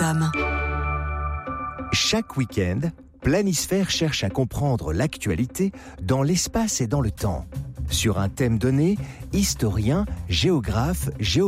programme. Chaque week-end, Planisphère cherche à comprendre l'actualité dans l'espace et dans le temps. Sur un thème donné, historiens, géographes,